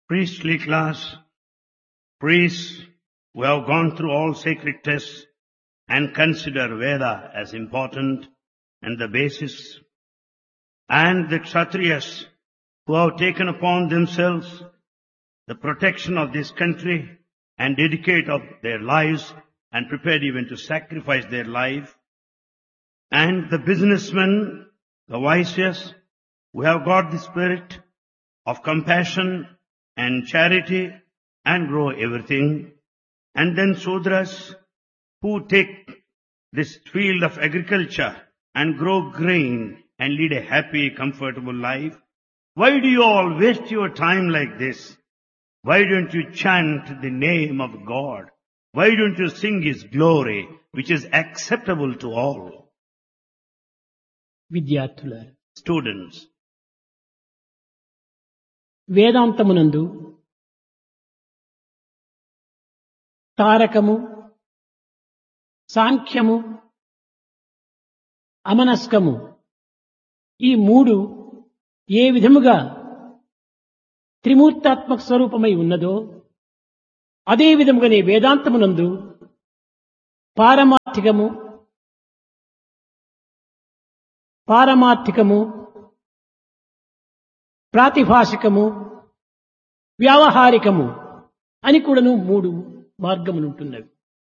priestly class, priests who have gone through all sacred tests and consider Veda as important and the basis, and the Kshatriyas who have taken upon themselves the protection of this country and dedicate of their lives and prepared even to sacrifice their life, and the businessmen, the Vaishyas, who have got the spirit of compassion and charity and grow everything, and then Sudras who take this field of agriculture and grow grain and lead a happy, comfortable life. Why do you all waste your time like this? Why don't you chant the name of God? Why don't you sing His glory, which is acceptable to all? విద్యార్థులారా, Students, వేదాంతమునందు తారకము, సాంఖ్యము, అమనస్కము ఈ మూడు ఏ విధముగా త్రిమూర్తాత్మక స్వరూపమై ఉన్నదో అదే విధముగానే వేదాంతమునందు పారమార్థికము, ప్రాతిభాషికము, వ్యావహారికము అని కూడాను మూడు మార్గములుంటున్నవి.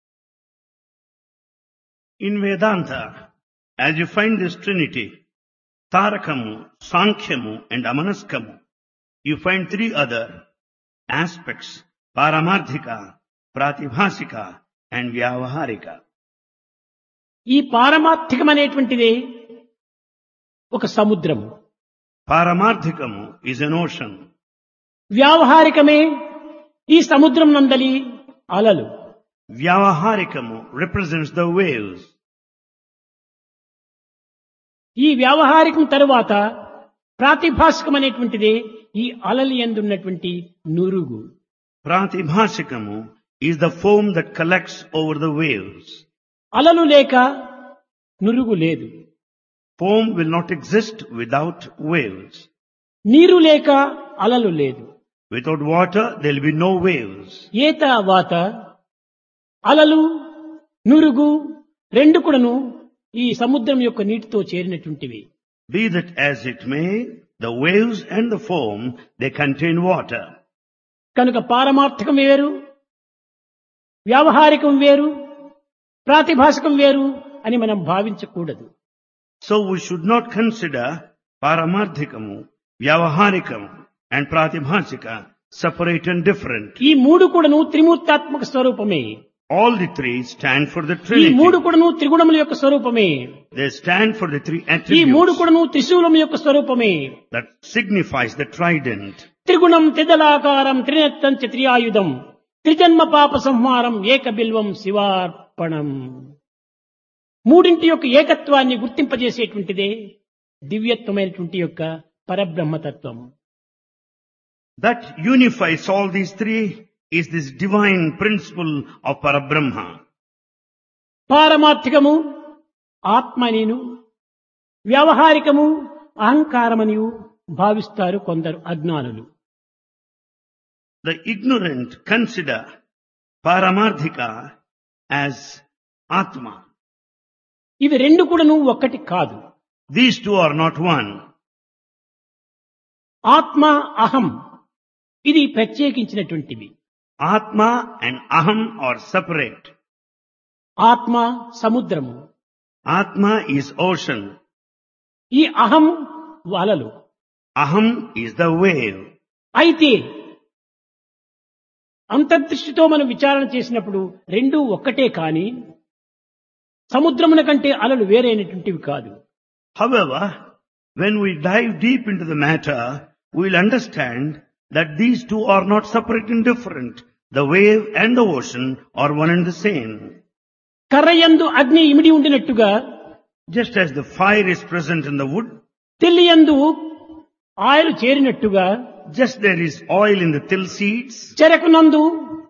in Vedanta, as you find this trinity, Tarakamu, Sankhyamu and Amanaskamu, you find three other aspects, Paramarthika, Pratibhasika and Vyavaharika. ఈ పారమార్థికం అనేటువంటిదే ఒక సముద్రము, Paramarthikamu is an ocean. వ్యావహారికమే ఈ సముద్రం నందలి అలలు. Vyavaharikamu represents the waves. ఈ వ్యావహారికం తరువాత ప్రాతిభాషికం అనేటువంటిదే ఈ అలలి యందున్నటువంటి నురుగు. Pratibhasikamu is the foam that collects over the waves. అలలు లేక నురుగు లేదు, Foam will not exist without waves. నీరు లేక అలలు లేదు. Without water, there will be no waves. ఏత వాత అలలు నురుగు రెండు కూడాను ఈ సముద్రం యొక్క నీటితో చేరినటువంటివి. Be that as it may, the waves and the foam, they contain water. కనుక పారమార్థికం వేరు, వ్యావహారికం వేరు, ప్రాతిభాషికం వేరు అని మనం భావించకూడదు. So we should not consider Paramarthikamu, Vyavaharikamu and Pratibhasika separate and different. ఈ మూడు కూడాను త్రిమూర్తాత్మక స్వరూపమే. All the three stand for the ఈ మూడు Trinity. కూడాను త్రిగుణముల యొక్క స్వరూపమే. They stand for the three ఈ మూడు attributes కూడాను త్రిశూలం యొక్క స్వరూపమే. that signifies the trident. త్రిగుణం త్రిదలాకారం త్రినేత్రం చ త్రియాయుధం త్రిజన్మ పాప సంహారం ఏక బిల్వం శివార్పణం. మూడింటి యొక్క ఏకత్వాన్ని గుర్తింపజేసేటువంటిదే దివ్యత్వమైనటువంటి యొక్క పరబ్రహ్మతత్వం. That unifies all these three is this divine principle of Parabrahma. పారమార్థికము ఆత్మనిను, వ్యావహారికము అహంకారమనియు భావిస్తారు కొందరు అజ్ఞానులు. The ignorant consider Paramarthika as Atma. ఇవి రెండు కూడాను ఒక్కటి కాదు. These two are not one. ఆత్మ అహం ఇది ప్రత్యేకించినటువంటివి. Atma and Aham are separate. ఆత్మ సముద్రము, Atma is ocean. ఈ అహం అలలు. Aham is the wave. అయితే అంతర్దృష్టితో మనం విచారణ చేసినప్పుడు రెండూ ఒక్కటే కాని సముద్రమున కంటే అలలు వేరైనటువంటివి కాదు. However, when we dive deep into the matter, we will understand that these two are not separate and different. The wave and the ocean are one and the same. కర్రయందు అగ్ని ఇమిడి ఉండినట్టుగా Just as the fire is present in the wood, తెల్లియందు oil చేరినట్టుగా just there is oil in the till seeds, చెరకునందు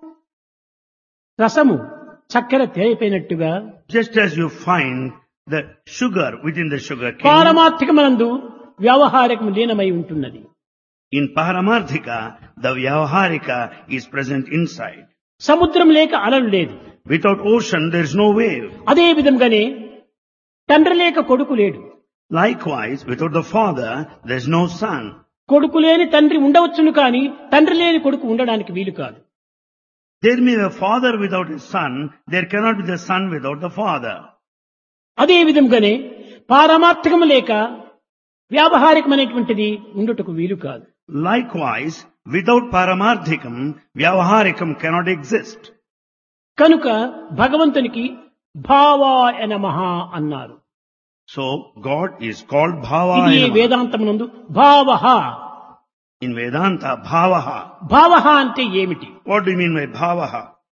రసము చక్కెర తేలిపోయినట్టుగా just as you find the sugar within the sugar cane, పారమార్థికమనందు వ్యావహారికము లీనమై ఉంటున్నది. In Paramarthika, the Vyavaharika is present inside. సముద్రం లేక అలలు లేదు. Without ocean, there is no wave. అదే విధంగానే తండ్రి లేక కొడుకు లేడు. Likewise, without the father, there is no son. కొడుకు లేని తండ్రి ఉండవచ్చును కానీ తండ్రి లేని కొడుకు ఉండడానికి వీలు కాదు. There may be a father without a son, there cannot be the son without the father. అదే విధంగానే పారమార్థకము లేక వ్యావహారికమైనటువంటిది ఉండుటకు వీలు కాదు. Likewise, without Paramarthikam, Vyavaharikam cannot exist. కనుక భగవంతునికి భావాయ నమః అన్నారు. So, God is called ఇది Bhavaya. వేదాంతమునందు భావః. In Vedanta, Bhavaha. భావః అంటే ఏమిటి? What do you mean by Bhavaha?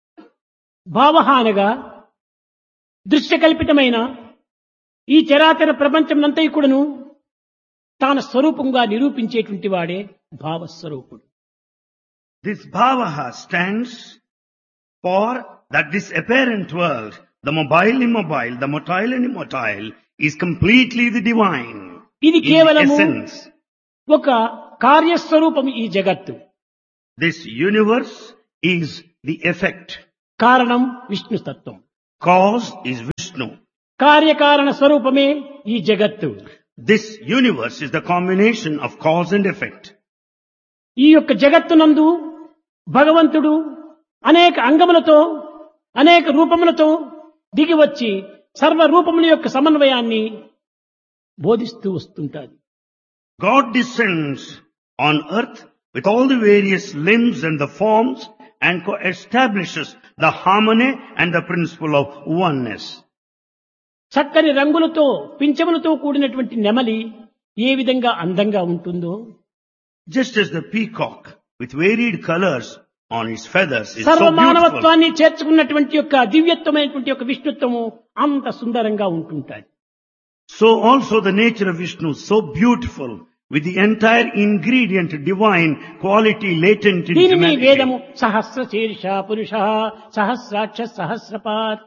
భావః అనగా దృశ్యకల్పితమైన ఈ చరాచర ప్రపంచమంతా కూడాను తాన స్వరూపంగా నిరూపించేటువంటి వాడే భావస్వరూపుడు. This Bhavaha stands for that this apparent world, the mobile immobile, the motile and immotile, is completely the divine. ఇది In the కేవలము essence, ఒక కార్యస్వరూపం ఈ జగత్తు. this universe is the effect. కారణం విష్ణు తత్వం. Cause is Vishnu. కార్యకారణ స్వరూపమే ఈ జగత్తు. This universe is the combination of cause and effect. ఈ యొక్క జగత్తునందు భగవంతుడు అనేక అంగములతో అనేక రూపములతో దిగి వచ్చి సర్వ రూపముల యొక్క సమన్వయాన్ని బోధిస్తూ వస్తుంటాడు. God descends on earth with all the various limbs and the forms and establishes the harmony and the principle of oneness. చక్కని రంగులతో పింఛములతో కూడినటువంటి నెమలి ఏ విధంగా అందంగా ఉంటుందో Just as the peacock with varied colors on its feathers is సర్వ so beautiful, మానవత్వాన్ని చేర్చుకున్నటువంటి యొక్క దివ్యత్వమైనటువంటి యొక్క విష్ణుత్వము అంత సుందరంగా ఉంటుంటాయి. so also the nature of Vishnu is so beautiful with the entire ingredient divine quality latent in దీనిని humanity. వేదము సహస్ర శీర్ష పురుష సహస్రాక్ష సహస్రపాత్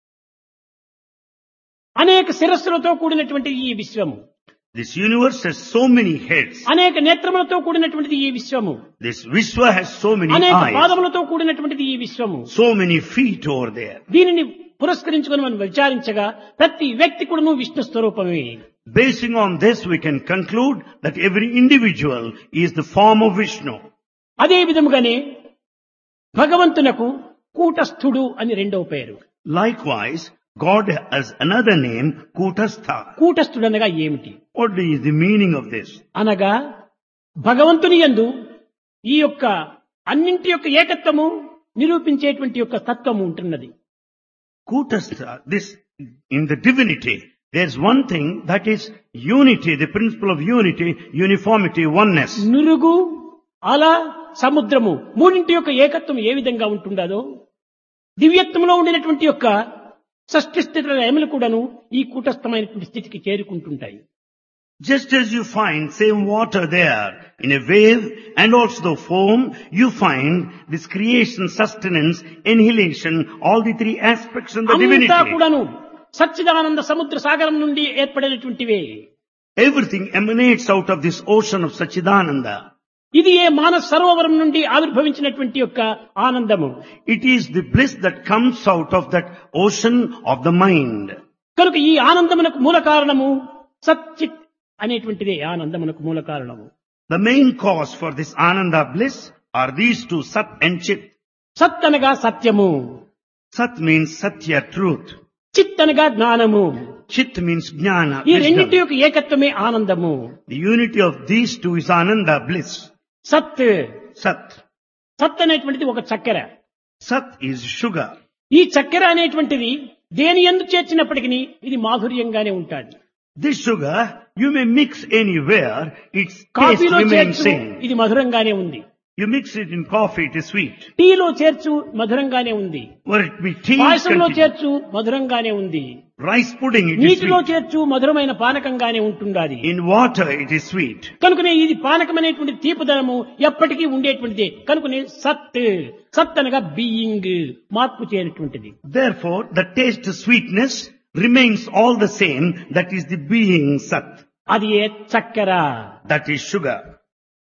అనేక శిరస్సులతో కూడినటువంటి ఈ విశ్వము, This universe has so many heads. అనేక నేత్రములతో కూడినటువంటిది ఈ విశ్వము, This Vishwa has so many అనేక eyes, పాదములతో కూడినటువంటిది ఈ విశ్వము. so many feet over there. దీనిని పురస్కరించుకొని మనం విచారించగా ప్రతి వ్యక్తి కూడాను విష్ణు స్వరూపమే. Basing on this, we can conclude that every individual is the form of Vishnu. అదే విధముగానే భగవంతునకు కూటస్థుడు అని రెండవ పేరు. Likewise, God has another name, Kutastha. కూటస్థుడు అనగా ఏమిటి? What is the meaning of this? అనగా భగవంతుని యందు ఈ యొక్క అన్నింటి యొక్క ఏకత్వము నిరూపించేటువంటి యొక్క తత్వము ఉంటున్నది. Kutastha, this, in the divinity, there's one thing that is unity, the principle of unity, uniformity, oneness. నురుగు అల సముద్రము మూడింటి యొక్క ఏకత్వం ఏ విధంగా ఉంటుండదో దివ్యత్వంలో ఉండినటువంటి యొక్క షష్ఠి స్థితుల లయములు కూడాను ఈ కూటస్థమైనటువంటి స్థితికి చేరుకుంటుంటాయి. Just as you find same water there in a wave and also the foam, you find this creation, sustenance, annihilation, all the three aspects in the అంతా divinity. కూడాను సచ్చిదానంద సముద్ర సాగరం నుండి ఏర్పడినటువంటివే. Everything emanates out of this ocean of Sachidananda. ఇది ఏ మానస సరోవరం నుండి ఆవిర్భవించినటువంటి యొక్క ఆనందము. It is the bliss that comes out of that ocean of the mind. కనుక ఈ ఆనందమునకు మూల కారణము సచ్చిత్ అనేటువంటిదే ఆనందమునకు మూల కారణము. The main cause for this Ananda bliss are these two, Sat and Chit. సత్ అనగా సత్యము, Sat means Satya, truth. చిత్ అనగా జ్ఞానము. Chit means Jnana, ఈ రెండింటి wisdom. యొక్క ఏకత్వమే ఆనందము. The unity of these two is Ananda bliss. సత్ Sat. సత్ అనేటువంటిది ఒక చక్కెర. Sat is sugar. ఈ చక్కెర అనేటువంటిది దేని యందు చేర్చినప్పటికీ ఇది మాధుర్యంగానే ఉంటాది. This sugar, you may mix anywhere, its taste కాఫీలో remains చేర్చు same. ఇది మధురంగానే ఉంది. You mix it in coffee, it is sweet. టీలో చేర్చు మధురంగానే ఉంది. Or it be tea, పాయసంలో continue. చేర్చు మధురంగానే ఉంది. Rice pudding, it is నీటిలో sweet. చేర్చు మధురమైన పానకంగానే ఉంటుండాది. In water, it is sweet. కనుకనే ఇది పానకం అనేటువంటి తీపుదనము ఎప్పటికీ ఉండేటువంటిది. కనుకనే సత్ సత్ అనగా బీయింగ్ మార్పు చేయనటువంటిది. Therefore, the taste sweetness remains all the same. That is the being Sat. అది ఏ చక్కెర. That is sugar.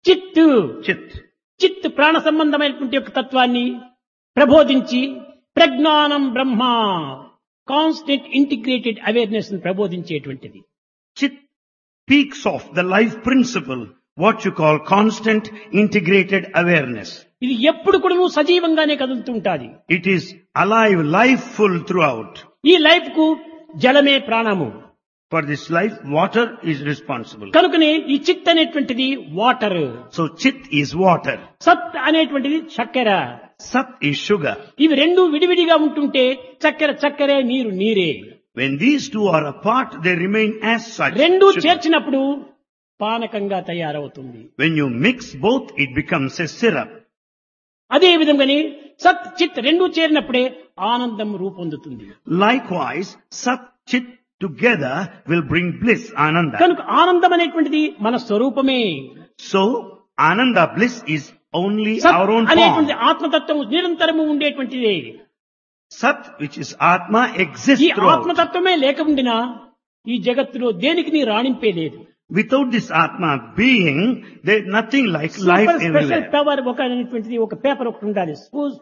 చిత్తు Chit. చిత్ ప్రాణ సంబంధమైనటువంటి యొక్క తత్వాన్ని ప్రబోధించి ప్రజ్ఞానం బ్రహ్మ కాన్స్టెంట్ ఇంటిగ్రేటెడ్ అవేర్నెస్ ని ప్రబోధించేటువంటిది. Chit speaks of the life principle, what you call constant integrated awareness. ఇది ఎప్పుడు కూడా నువ్వు సజీవంగానే కదులుతుంటాది. It is alive, lifeful throughout. ఈ లైఫ్ కు జలమే ప్రాణము. For this life, water is responsible. కనుకనే ఈ చిత్ అనేటువంటిది water, So chit is water. సత్ అనేటువంటిది చక్కెర. Sat is sugar. ఇవి రెండు విడివిడిగా ఉంటుంటే చక్కెర చక్కెరే, నీరు నీరే. When these two are apart, they remain as such. రెండు sugar. చేర్చినప్పుడు పానకంగా తయారవుతుంది. When you mix both, it becomes a syrup. అదే విధంగానే సత్ చిత్ రెండు చేరినప్పుడే ఆనందం రూపొందుతుంది. Likewise, Sat, Chit together will bring bliss, Ananda. కనుక ఆనందం అనేటువంటిది మన స్వరూపమే. So, Ananda, bliss is only సత్ our own అనేటువంటి form. ఆత్మతత్వం నిరంతరము ఉండేటువంటిదే. Sat, which is Atma, exists ఈ throughout. ఆత్మతత్వమే లేక ఉండినా ఈ జగత్తులో దేనికి నీ రాణింపే లేదు. Without this Atma being, there is nothing like life super special everywhere. Power ఒక అనేటువంటిది ఒక పేపర్ ఒకటి ఉండాలి.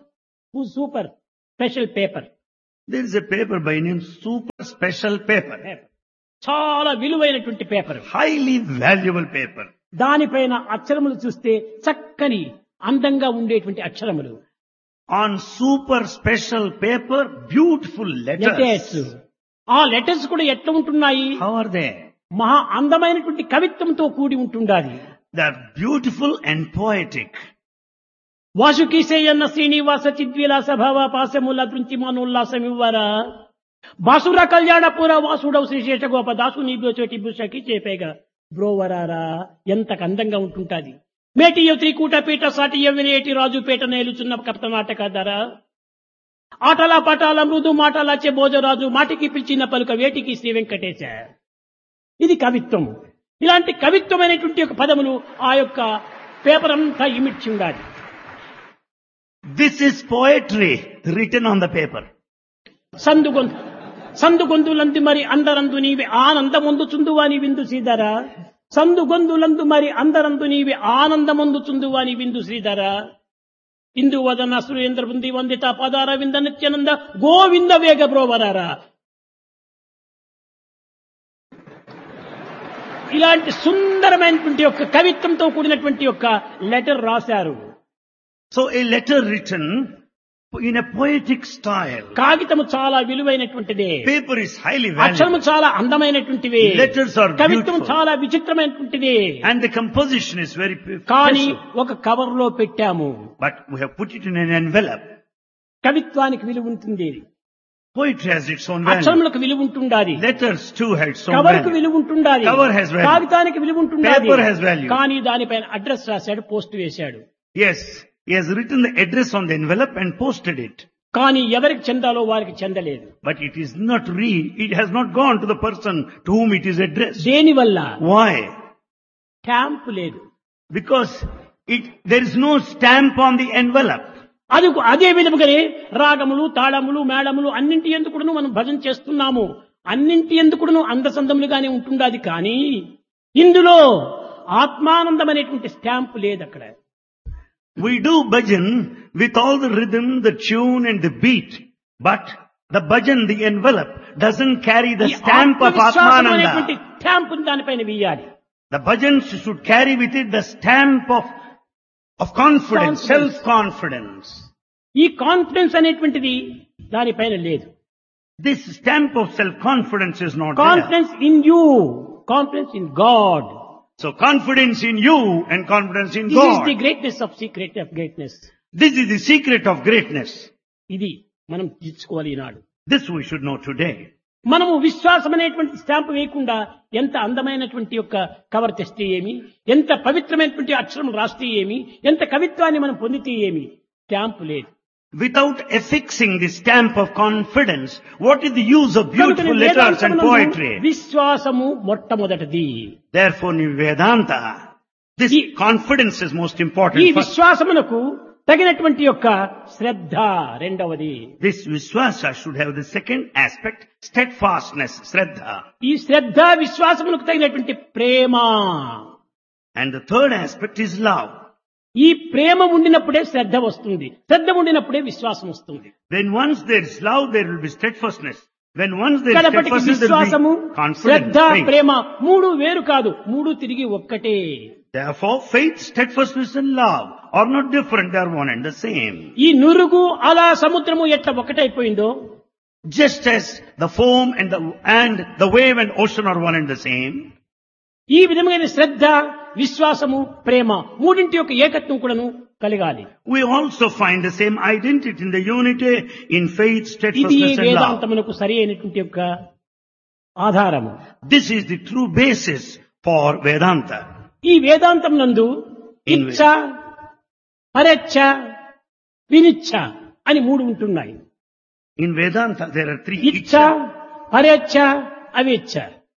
Super special paper. There is a paper by name Super Special Paper. చాలా విలువైనటువంటి పేపర్. Highly valuable paper. దానిపైన అక్షరములు చూస్తే చక్కని అందంగా ఉండేటువంటి అక్షరములు. On super special paper, beautiful letters. letters. ఆ లెటర్స్ కూడా ఎట్లా ఉంటున్నాయి? How are they? మహా అందమైనటువంటి కవిత్వంతో కూడి ఉంటుండాలి. They are beautiful and poetic. వాసుకీసేయన్న Srinivasa చిద్విలాస భావ పాశముల దృంచి మనోల్లాసమివ్వరా బాసుర కళ్యాణపుర వాసుడవు శ్రీశేష గోప దాసు నీ చోటి భూషకి చేపేగా బ్రోవరారా ఎంత అందంగా ఉంటుంటాది. మేటియ త్రికూట పీట సాటియ వినేటి రాజుపేట నేలుచున్న కప్త నాటక ధర ఆటల పటాల మృదు మాటలాచే భోజరాజు మాటికి పిలిచిన పలుక వేటికి శ్రీ వెంకటేశ. ఇది కవిత్వం. ఇలాంటి కవిత్వమైనటువంటి ఒక పదములు ఆ యొక్క పేపర్ అంతా ఇమిడ్చి ఉండాలి. This is poetry written on the paper. సందుగొందులందు మరి అందరందు నీవి ఆనందమొందుచుందువాని విందు శ్రీధర సందుగొందులందు మరి అందరందు నీవి ఆనందమొందుచుందువాని విందు శ్రీధర ఇందు వదన సురేంద్ర బుంది వందిత పదార వింద నిత్యానంద గోవింద వేగ బ్రోవరారా. ఇలాంటి సుందరమైనటువంటి యొక్క కవిత్వంతో కూడినటువంటి యొక్క లెటర్ రాశారు. So a letter written in a poetic style. కాగితము చాలా విలువైనటువంటిదే. Paper is highly అక్షరము valuable. చాలా అందమైనటువంటివి. Letters are కవిత్వం beautiful. చాలా విచిత్రమైనటువంటిది. And the composition is very కానీ special. ఒక కవర్ లో పెట్టాము. But we have put it in an envelope. కవిత్వానికి విలువ ఉంటుంది. Poetry has its own value. అక్షరములకు విలువ ఉంటుండాలి. Letters too have its own cover కు value. విలువ ఉంటుండాలి. Cover has value. కాగితానికి విలువ ఉంటుండాలి. Paper has value. కానీ దానిపైన అడ్రస్ రాశాడు, పోస్ట్ వేశాడు. Yes, he has written the address on the envelope and posted it. కానీ ఎవరికి చెందాలో వారికి చెందలేదు. But it is not it has not gone to the person to whom it is addressed. దేనివల్ల? Why? Stamp లేదు. Because there is no stamp on the envelope. అదే విధముగానే రాగములు తాళములు మేళములు అన్నింటి ఎందుకును మనం భజన చేస్తున్నాము. అన్నింటి ఎందుకును అందసందములుగానే ఉంటుండాది. కానీ ఇందులో ఆత్మానందం అనేటువంటి స్టాంప్ లేదు అక్కడ. We do bhajan with all the rhythm, the tune and the beat. But the bhajan, the envelope, doesn't carry the stamp of అనేటువంటి Atmananda. స్టాంప్ దానిపైన వేయాలి. The bhajan should carry with it the stamp of confidence, self-confidence. ఈ confidence అనేటువంటిది దానిపైన లేదు. This stamp of self-confidence is not there. Confidence in you, confidence in God. So confidence in you and confidence in this is God. The greatness of secret of greatness. This is the secret of greatness. ఇది మనం తీసుకోవాలి ఈనాడు. This we should know today. మనము విశ్వాసం అనేటువంటి stamp వేయకుండా ఎంత అందమైనటువంటి యొక్క కవర్ తెస్తే ఏమి, ఎంత పవిత్రమైనటువంటి అక్షరం రాస్తే ఏమి, ఎంత కవిత్వాన్ని మనం పొందితే ఏమి, స్టాంప్ లేదు. Without affixing the stamp of confidence, what is the use of beautiful letters and poetry? విశ్వాసము మొట్టమొదటిది. Therefore, in Vedanta, this confidence is most ఈ important. First, విశ్వాసమునకు తగినటువంటి యొక్క శ్రద్ధ రెండవది. this Vishwasa should have the second aspect, steadfastness, Shraddha. ఈ శ్రద్ధ విశ్వాసమునకు తగినటువంటి ప్రేమ. And the third aspect is love. ఈ ప్రేమ ఉండినప్పుడే శ్రద్ధ వస్తుంది, శ్రద్ధ ఉండినప్పుడే విశ్వాసం వస్తుంది. When once there is love, there will be steadfastness. When once there is కాబట్టి steadfastness, there విశ్వాసము, will be confidence, Shraddha, faith. ప్రేమ మూడు వేరు కాదు, మూడు తిరిగి ఒక్కటే. Therefore, faith, steadfastness and love are not different, they are one and the same. ఈ నురుగు అలా సముద్రము ఎట్లా ఒకటైపోయిందో, Just as the foam and the wave and ocean are one and the same, ఈ విధమైన శ్రద్ధ, విశ్వాసము, ప్రేమ మూడింటి యొక్క ఏకత్వం కూడాను కలగాలి. we also find the same identity in the unity in faith, ఇది steadfastness and love. వేదాంతమునకు సరి అయినటువంటి యొక్క ఆధారము. This is the true basis for Vedanta. ఈ వేదాంతం నందు ఇచ్ఛ, పరేచ్ఛ, వినిచ్ఛ అని మూడు ఉంటున్నాయి. In Vedanta, there are three. ఇచ్ఛ, పరేచ్ఛ, అవేచ్ఛ.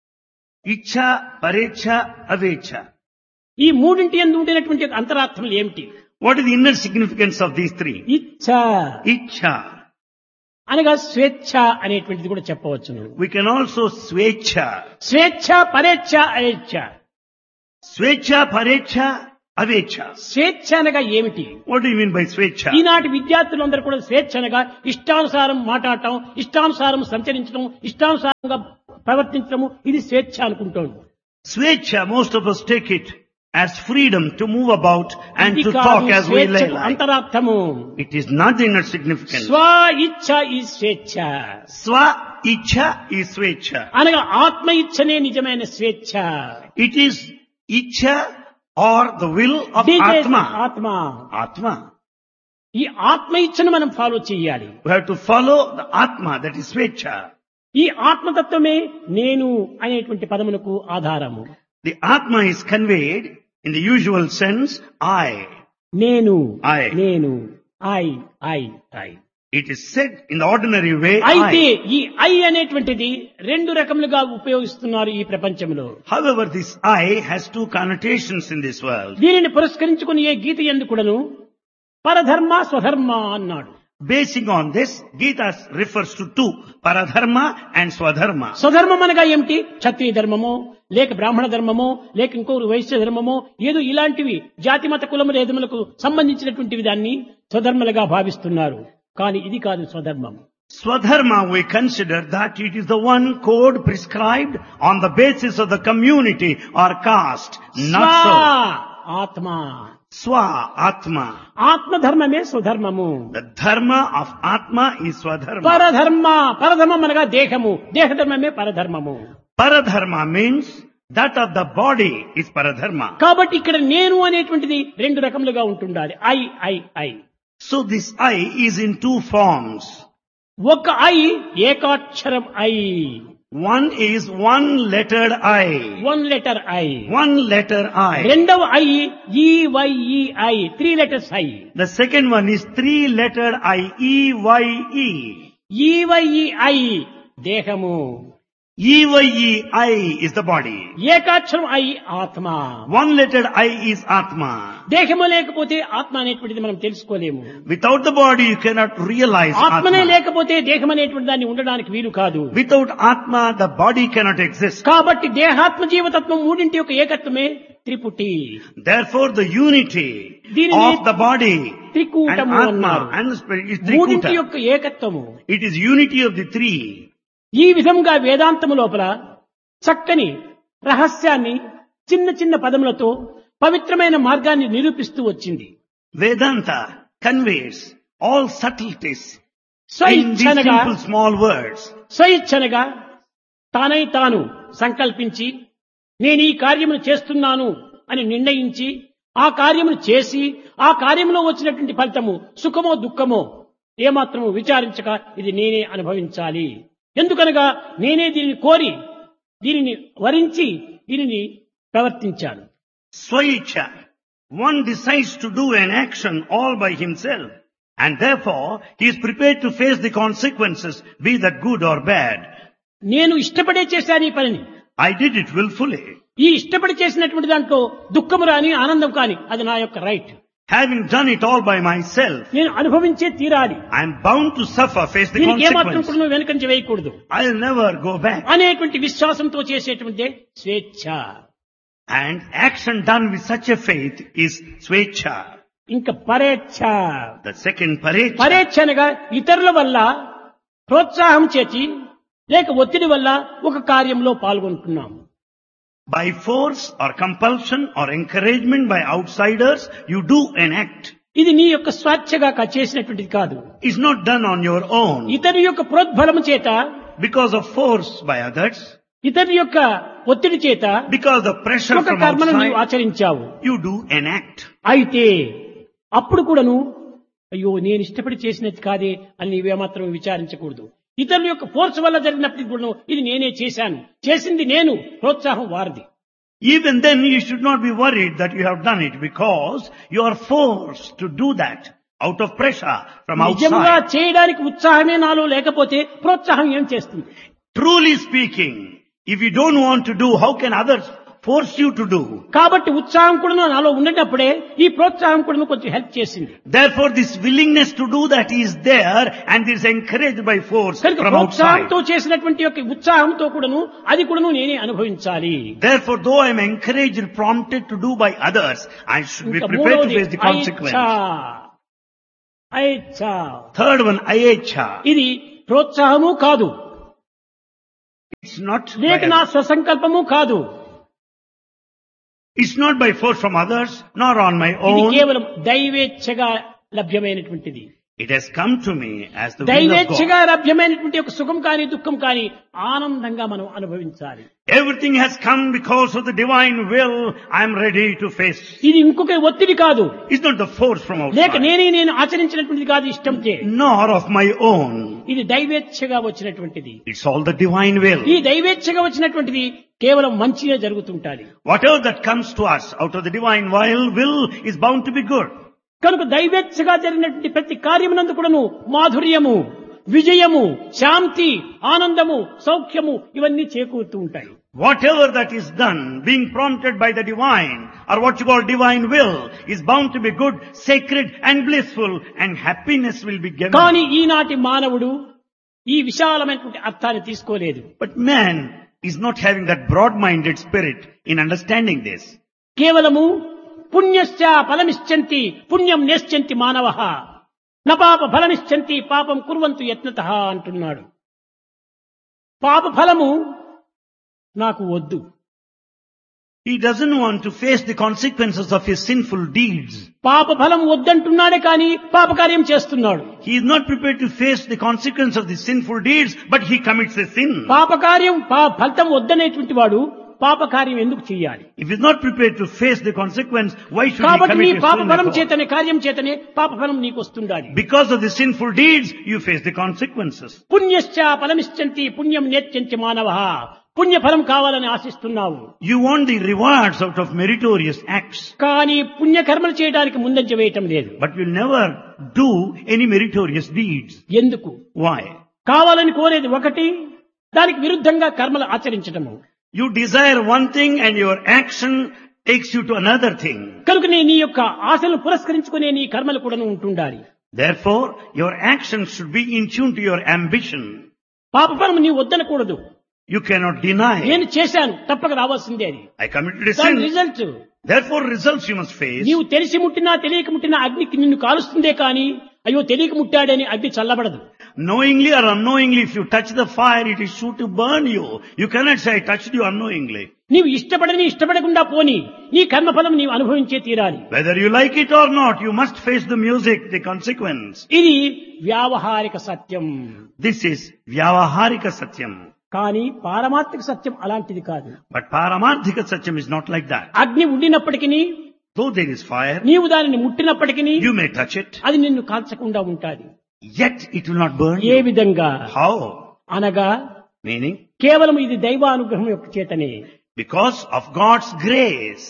Ichha, Parecha, Avecha. ఈ మూడింటి యందు ఉండేటువంటి అంతరార్థములు ఏమిటి? What is the inner significance of these three? ఇచ్ఛ Ichha. అనగా స్వేచ్ఛ అనేటువంటిది కూడా చెప్పవచ్చు. We can also Svecha. స్వేచ్ఛ, పరేచ్ఛ, అవేచ్ఛ. Svecha, Parecha, Avecha. స్వేచ్ఛ అనగా ఏమిటి? What do you mean by Svecha? ఈనాటి విద్యార్థులందరూ కూడా స్వేచ్ఛ అనగా ఇష్టానుసారం మాట్లాడటం, ఇష్టానుసారం సంచరించడం, ఇష్టానుసారంగా ప్రవర్తించడము, ఇది స్వేచ్ఛ అనుకుంటాం. Svecha, most of us take it as freedom to move about and ఇది to కాదు talk as we స్వేచ్ఛకు like. అంతరార్థము. It is not the inner significance. స్వ ఇచ్ఛ ఈ స్వేచ్ఛ Swa Ichha is Svecha. అనగా ఆత్మ ఇచ్ఛనే నిజమైన స్వేచ్ఛ. It is Ichha or the will of This is Atma. ఆత్మ. Atma. ఈ ఆత్మ ఇచ్ఛను మనం ఫాలో చేయాలి. We have to follow the Atma, that is Svecha. ఈ ఆత్మతత్వమే నేను అనేటువంటి పదమునకు ఆధారము. The Atma is conveyed in the usual sense, I. నేను, I. నేను, I, I, I. It is said in the ordinary way, అయితే I. ఈ I అనేటువంటిది రెండు రకములుగా ఉపయోగిస్తున్నారు ఈ ప్రపంచంలో. However, this I has two connotations in this world. దీనిని పురస్కరించుకుని ఏ గీత యందు కూడాను పరధర్మ, స్వధర్మ అన్నాడు. Basing on this, Gita refers to two, Paradharma and Swadharma. స్వధర్మం అనగా ఏమిటి? క్షత్రియ ధర్మమో, లేక బ్రాహ్మణ ధర్మమో, లేక ఇంకొకరు వైశ్య ధర్మమో, ఏదో ఇలాంటివి జాతి మత కులములకు సంబంధించినటువంటివి దాన్ని స్వధర్మలుగా భావిస్తున్నారు. కానీ ఇది కాదు స్వధర్మం. Swadharma, we consider that it is the one code prescribed on the basis of the community or caste. Not so. ఆత్మ, Swa, Atma. ఆత్మధర్మమే స్వధర్మము. The dharma of Atma is Swadharma. పరధర్మ, పరధర్మం అనగా దేహము, దేహధర్మమే పరధర్మము. Paradharma means that of the body is Paradharma. కాబట్టి ఇక్కడ నేను అనేటువంటిది రెండు రకములుగా ఉంటుండాలి. I, I, I. So this I is in two forms. ఒక I ఏకాక్షరం I, One is one-lettered I. One letter I. One letter I. రెండవ I ఈవైఈఐ, three letters I. The second one is three-lettered I. E-Y-E. ఈవైఈఐ దేహము, E-Y-E-I is the body. ఏకాక్షరం I ఆత్మ. One-lettered I is Atma. దేహము లేకపోతే ఆత్మ అనేటువంటిది మనం తెలుసుకోలేము. Without the body, you cannot realize ఆత్మనే Atma. లేకపోతే దేహం అనేటువంటి దాన్ని ఉండడానికి వీలు కాదు. Without Atma, the body cannot exist. కాబట్టి దేహాత్మ జీవతత్వం మూడింటి యొక్క ఏకత్వమే త్రిపుటి. Therefore, the unity దీనిని of the body and త్రికూటము Atma అన్నారు. and the spirit is మూడింటి Trikuta. యొక్క ఏకత్వము. It is unity of the three. ఈ విధంగా వేదాంతము లోపల చక్కని రహస్యాన్ని చిన్న చిన్న పదములతో పవిత్రమైన మార్గాన్ని నిరూపిస్తూ వచ్చింది. Vedanta conveys all subtleties in these స్వయిచ్ఛనగా, simple small words. స్వయిచ్ఛనగా తానై తాను సంకల్పించి నేను ఈ కార్యమును చేస్తున్నాను అని నిర్ణయించి ఆ కార్యమును చేసి ఆ కార్యంలో వచ్చినటువంటి ఫలితము సుఖమో దుఃఖమో ఏమాత్రము విచారించక ఇది నేనే అనుభవించాలి. ఎందుకనగా నేనే దీనిని కోరి, దీనిని వరించి, దీనిని ప్రవర్తించాను. Swaicha. One decides to do an action all by himself, and therefore he is prepared to face the consequences, be that good or bad. నేను ఇష్టపడే చేశాను ఈ పనిని. I did it willfully. ఈ ఇష్టపడి చేసినటువంటి దాంట్లో దుఃఖము రాని, ఆనందం కాని, అది నా యొక్క right. Having done it all by myself, నేను అనుభవించే తీరాలి. I am bound to suffer, face the దీనికి ఏమాత్రం consequences. కూడా నువ్వు వెనకంచి వేయకూడదు I'll never go back. అనేటువంటి విశ్వాసంతో చేసేటువంటి స్వేచ్ఛ. And action done with such a faith is swecha. ఇంకా పరేచ్ఛ. The second parecha. పరేచ్ఛ అనగా ఇతరుల వల్ల ప్రోత్సాహం చేసి లేక ఒత్తిడి వల్ల ఒక కార్యంలో పాల్గొంటున్నాం. By force or compulsion or encouragement by outsiders, you do an act. ఇది నీ యొక్క స్వేచ్ఛగా చేసినటువంటిది కాదు. It's not done on your own. ఇతని యొక్క ప్రోద్బలము చేత, Because of force by others, ఇతని యొక్క ఒత్తిడి చేత because the pressure ఒక from కర్మను నీవు outside, ఆచరించావు. you do an act. అయితే అప్పుడు కూడాను అయ్యో నేను ఇష్టపడి చేసినది కాదే అని నీవేమాత్రం విచారించకూడదు. ఇతరుల యొక్క ఫోర్స్ వల్ల జరిగినప్పటికీ కూడా ఇది నేనే చేశాను, చేసింది నేను, ప్రోత్సాహం వారిది. Even then you should not be worried that you have done it, because you are forced to do that out of pressure from నిజంగా outside. చేయడానికి ఉత్సాహమే నాలో లేకపోతే ప్రోత్సాహం ఏం చేస్తుంది? Truly speaking, if you don't want to do, how can others force you to do? కాబట్టి ఉత్సాహం కూడా నాలో ఉండేటప్పుడే ఈ ప్రోత్సాహం కూడా కొంచెం హెల్ప్ చేసింది. Therefore this willingness to do that is there, and is encouraged by force కనుక from outside. ప్రోత్సాహంతో చేసినటువంటి యొక్క ఉత్సాహంతో కూడాను అది కూడాను నేనే అనుభవించాలి. Therefore, though I am encouraged, prompted to do by others, I should be ఇంకా prepared to మూడవది face the consequence. ఐచ్ఛ. Third one, ayecha. ఇది ప్రోత్సాహము కాదు, It's not లేక నా by, స్వసంకల్పము కాదు. it's not by force from others, nor on my ఇది own. కేవలం దైవేచ్ఛగా లభ్యమైనటువంటిది. It has come to me as the will of దైవేచ్ఛగా God. లభ్యమైనటువంటి ఒక సుఖం కానీ దుఃఖం కానీ ఆనందంగా మనం అనుభవించాలి. Everything has come because of the divine will. I am ready to face. ఇది ఇంకొక ఒత్తిడి కాదు, It's not the force from లేక outside, నేను ఆచరించినటువంటిది కాదు ఇష్టంచే. nor of my own. ఇది దైవేచ్ఛగా వచ్చినటువంటిది. It's all the divine will. ఈ దైవేచ్ఛగా వచ్చినటువంటిది కేవలం మంచిగా జరుగుతుంటాది. Whatever that comes to us out of the divine will is bound to be good. కనుక దైవేచ్ఛగా జరిగినటువంటి ప్రతి కార్యమునందు కూడాను మాధుర్యము, విజయము, శాంతి, ఆనందము, సౌఖ్యము ఇవన్నీ చేకూరుతూ ఉంటాయి. Whatever that is done, being prompted by the divine, or what you call divine will, is bound to be good, sacred and blissful, and happiness will be given. కానీ ఈనాటి మానవుడు ఈ విశాలమైనటువంటి అర్థాన్ని తీసుకోలేదు. But man is not having that broad-minded spirit in understanding this. కేవలము పుణ్యశ్చ ఫలమిశ్చంతి పుణ్యం నేశ్చంతి మానవః న పాప ఫలమిశ్చంతి పాపం కుర్వంతు యత్నతః అంటున్నాడు. పాప ఫలము నాకు వద్దు. He doesn't want to face the consequences of his sinful deeds. పాప ఫలం వద్దంటున్నాడే కానీ పాపకార్యం చేస్తున్నాడు. He is not prepared to face the consequence of the sinful deeds, but he commits a sin. పాపకార్యం ఫలితం వద్దనేటువంటి వాడు పాపకార్యం ఎందుకు చేయాలి? If he is not prepared to face the consequence, why should he కాబట్టి నీ commit a పాప sin ఫలం at all? చేతనే కార్యం చేతనే పాప ఫలం నీకు వస్తుండాలి. Because of the sinful deeds, you face the consequences. పుణ్యశ్చ ఫలమిశ్చంతి పుణ్యం నేత్యంతి మానవః. పుణ్యఫలం కావాలని ఆశిస్తున్నావు, You want the rewards out of meritorious acts, కానీ పుణ్యకర్మలు చేయడానికి ముందంజ వేయటం లేదు. but you'll never do any meritorious deeds. ఎందుకు? Why? కావాలని కోరేది ఒకటి, దానికి విరుద్ధంగా కర్మలు ఆచరించటము. You desire one thing and your action takes you to another thing. కనుక నీ యొక్క ఆశలు పురస్కరించుకునే నీ కర్మలు కూడా ఉంటుండాలి. Therefore, your actions should be in tune to your ambition. పాపఫలం నీ వద్దనకూడదు. You cannot deny. నేను చేశాను, తప్పక రావాల్సిందే అది. I committed a దాని sin. Result Therefore, results you must face. నీవు తెలిసి ముట్టినా తెలియక ముట్టినా అగ్నికి నిన్ను కాలుస్తుందే కానీ అయ్యో తెలియక ముట్టాడని అగ్ని చల్లబడదు. Knowingly or unknowingly, if you touch the fire, it is sure to burn you. You cannot say, I touched you unknowingly. నీవు ఇష్టపడకుండా పోని నీ కర్మఫలం నీవు అనుభవించే తీరాలి. Whether you like it or not, you must face the music, the consequence. ఇది వ్యావహారిక సత్యం. This is Vyavaharika Satyam. కానీ పారమార్థిక సత్యం అలాంటిది కాదు. But Paramarthika Satyam is not like that. అగ్ని ఉండినప్పటికీ, Though there is fire, నీవు దానిని ముట్టినప్పటికీ you may touch it, అది నిన్ను కాల్చకుండా ఉంటాది. yet it will not burn A you. విధంగా How? అనగా Meaning, కేవలం ఇది దైవానుగ్రహం యొక్క చేతనే, because of God's grace.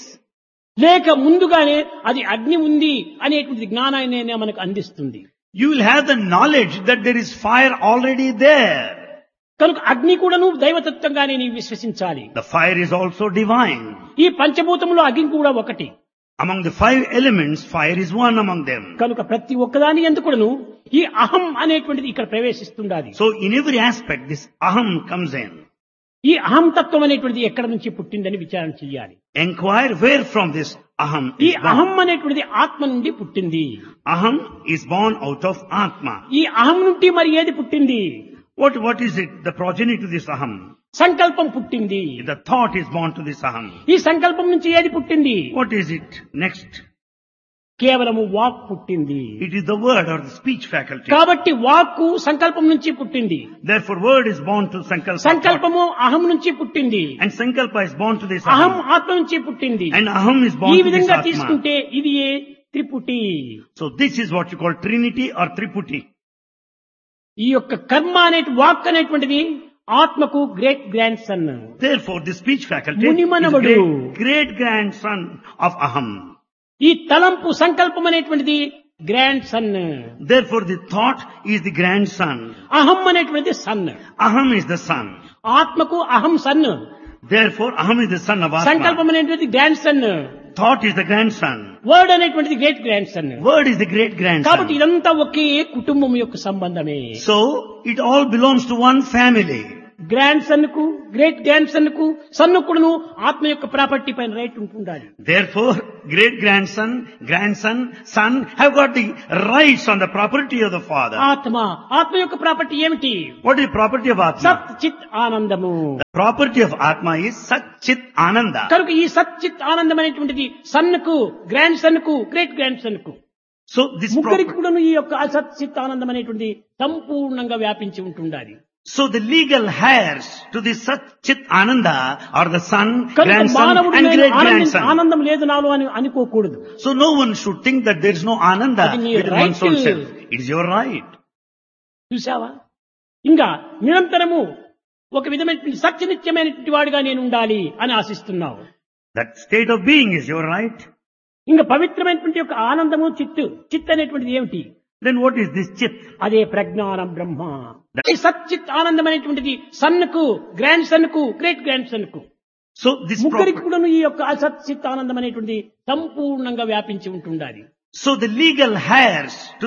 లేక ముందుగానే అది అగ్ని ఉంది అనేటువంటి జ్ఞానాన్ని మనకు అందిస్తుంది. You will have the knowledge that there is fire already there. కనుక అగ్ని కూడాను దైవతత్వంగానే నీవు విశ్వసించాలి. The fire is also divine. ఈ పంచభూతంలో అగ్ని కూడా ఒకటి. Among the 5 elements, fire is one among them. కనుక ప్రతి ఒక్కదాని ఎందుకును ఈ అహం అనేటువంటిది ఇక్కడ ప్రవేశిస్తుండాలి. So in every aspect, this aham comes in. ఈ అహంతత్వం అనేటువంటిది ఎక్కడి నుంచి పుట్టిందని విచారణ చెయ్యాలి. Inquire where from this aham ఈ is born. అహం అనేటువంటిది ఆత్మ నుండి పుట్టింది. Aham is born out of Atma. ఈ అహం నుండి మరి ఏది పుట్టింది? What is it? The progeny to this aham. సంకల్పం పుట్టింది. The thought is born to this aham. ఈ సంకల్పం నుంచి ఏది పుట్టింది? What is it? Next. కేవలము వాక్ పుట్టింది. It is the word or the speech faculty. కాబట్టి వాక్కు సంకల్పం నుంచి పుట్టింది. Therefore word is born to sankalpa. సంకల్పము అహం నుంచి పుట్టింది. And sankalpa is born to this అహం aham. ఆత్మ నుంచి పుట్టింది. And aham is born ఈ to this విధంగా atma. తీసుకుంటే ఇది ఏ త్రిపుటి. So this is what you call Trinity or Triputi. ఈ యొక్క కర్మ అనే వాక్ అనేటువంటిది ఆత్మకు great grand son. Therefore the speech faculty is మునిమనవడు. great grandson of aham. ఈ తలంపు సంకల్పం అనేటువంటిది grand son. Therefore the thought is the grandson. అహం అనేటువంటిది sun. Aham is the son. ఆత్మకు అహం sun. Therefore aham is the son of Atma. సంకల్పం అనేటువంటిది grand son. Thought is the grandson. Word అనేటువంటిది great grand son. Word is the great కాబట్టి grandson. ఇదంతా ఒకే కుటుంబం యొక్క సంబంధమే. So it all belongs to one family. Grand son కు great grand son కు సన్ను కూడాను ఆత్మ యొక్క ప్రాపర్టీ పైన రైట్ ఉంటుండాలి. Therefore great grandson, grandson, son have got the rights on the property of the father. ఆత్మ యొక్క ప్రాపర్టీ ఏమిటి? What is the property of Atma? సత్ చిత్ ఆనందము. The property of Atma is Sat Chit Ananda. కనుక ఈ సత్ చిత్ ఆనందం అనేటువంటిది సన్నుకు grand సన్కు great grand సన్కు So this ముగ్గురికి property. కూడాను ఈ యొక్క అసత్ చిత్ ఆనందం అనేటువంటిది సంపూర్ణంగా వ్యాపించి ఉంటుండాలి. So the legal heirs to the Sat Chit Ananda are the son, కనుక grandson మానవుడు and నేను great grandson. ఆనందం లేదు నాలో అని అనుకోకూడదు. So no one should think that there is no Ananda అది నీ within one's right. own self. It is your right. చూసావా? ఇంకా నిరంతరము ఒక విధమైనటువంటి సత్యనిత్యమైనటువంటి వాడిగా నేను ఉండాలి అని ఆశిస్తున్నావు. That state of being is your right. ఇంకా పవిత్రమైనటువంటి యొక్క ఆనందము చిత్ అనేటువంటిది ఏమిటి? Then what is this Chit? అదే ప్రజ్ఞానం బ్రహ్మ. ఈ సచ్చిత్ ఆనందం అనేటువంటిది సన్నుకు grand సన్కు great grand సన్కు So this ముగ్గురికి property. కూడాను ఈ యొక్క అసత్ చిత్ ఆనందం అనేటువంటిది సంపూర్ణంగా వ్యాపించి ఉంటుండాలి. So the legal heirs to